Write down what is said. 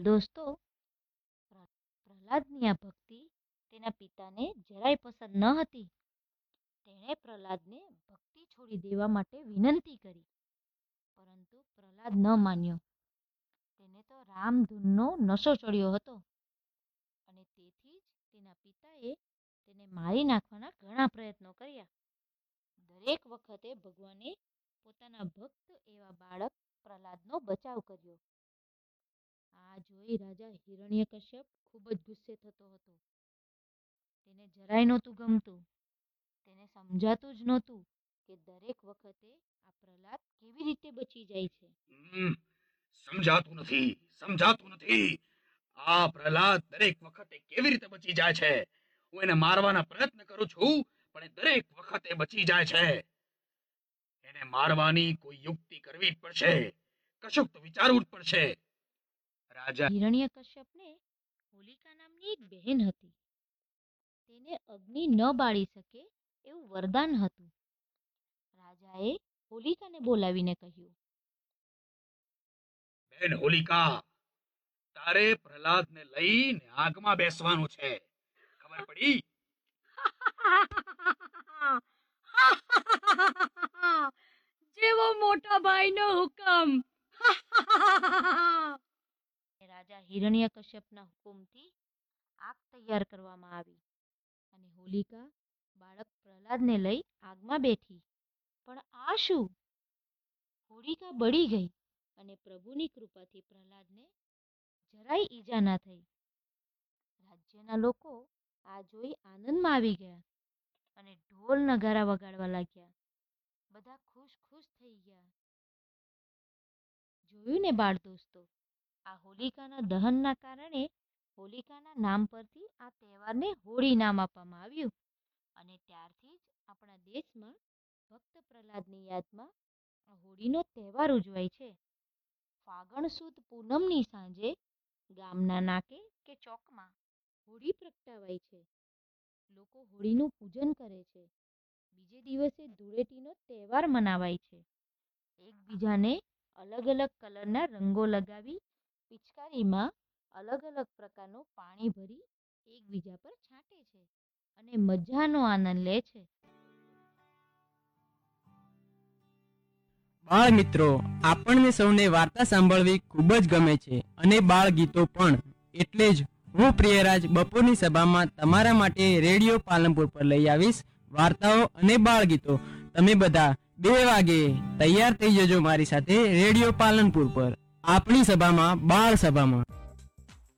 દોસ્તો, પ્રહલાદની આ ભક્તિ તેના પિતાને જરાય પસંદ ન હતી. તેણે પ્રહલાદને ભક્તિ છોડી દેવા માટે વિનંતી કરી, પરંતુ પ્રહલાદ ન માન્યો. તેને તો રામધૂનનો નશો ચડ્યો હતો અને તેથી જ તેના પિતાએ તેને મારી નાખવાના ઘણા પ્રયત્નો કર્યા. દરેક વખતે ભગવાને પોતાના ભક્ત એવા બાળક પ્રહલાદનો બચાવ કર્યો. આ જોઈ રાજા હિરણ્યકશ્યપ ખૂબ જ ગુસ્સે થતો હતો. તેને જરાય નહોતું ગમતું. તેને સમજાતું જ નહોતું કે દરેક વખતે આ પ્રહલાદ કેવી રીતે બચી જાય છે. સમજાતું નથી. આ પ્રહલાદ દરેક વખતે કેવી રીતે બચી જાય છે? હું એને મારવાના પ્રયત્ન કરું છું, પણ એ દરેક વખતે બચી જાય છે. એને મારવાની કોઈ યુક્તિ કરવી જ પડશે. કશુંક તો વિચારવું જ પડશે. રાજા હિરણ્યકશ્યપને હોલિકા નામની એક બહેન હતી. તેને અગ્નિ ન બાળી શકે એવું વરદાન હતું. રાજાએ હોલિકાને બોલાવીને કહ્યું, બેન હોલિકા, તારે પ્રહલાદને લઈને આગમાં બેસવાનું છે. ખબર પડી? જેવો મોટા ભાઈનો હુકમ. રાજા હિરણ્યકશ્યપના હુકમથી આગ તૈયાર કરવામાં આવી અને હોલિકા બાળક પ્રહલાદને લઈ આગમાં બેઠી. પણ આ શું? હોલિકા બળી ગઈ અને પ્રભુની કૃપાથી પ્રહલાદને જરાય ઈજા ના થઈ. રાજ્યના લોકો આ જોઈ આનંદમાં આવી ગયા અને ઢોલ નગારા વગાડવા લાગ્યા. બધા ખુશ ખુશ થઈ ગયા. જોયું ને બાળ દોસ્તો, આ હોલિકાના દહનના કારણે હોલિકાના નામ પરથી આ તહેવારને હોળી નામ આપવામાં આવ્યું અને ત્યારથી જ આપણા દેશમાં ભક્ત પ્રહલાદની યાદમાં આ હોળીનો તહેવાર ઉજવાય છે. ફાગણ સુદ પૂનમની સાંજે ગામના નાકે કે ચોકમાં હોળી પ્રગટાવાય છે. લોકો હોળીનું પૂજન કરે છે. બીજે દિવસે ધૂળેટીનો તહેવાર મનાવાય છે. એકબીજાને અલગ અલગ કલરના રંગો લગાવી પિચકારીમાં અલગ અલગ પ્રકારનું પાણી ભરી એકબીજા પર છાંટે છે અને મજાનો આનંદ લે છે. બાળ મિત્રો, આપણને સૌને વાર્તા સાંભળવી ખૂબ જ ગમે છે અને બાળ ગીતો પણ. એટલે જ હું પ્રિયરાજ બપોરની સભામાં તમારા માટે રેડિયો પાલનપુર પર લઈ આવીશ વાર્તાઓ અને બાળ ગીતો. તમે બધા 2 વાગે તૈયાર થઈ જજો મારી સાથે રેડિયો પાલનપુર પર, આપણી સભામાં, બાળ સભામાં.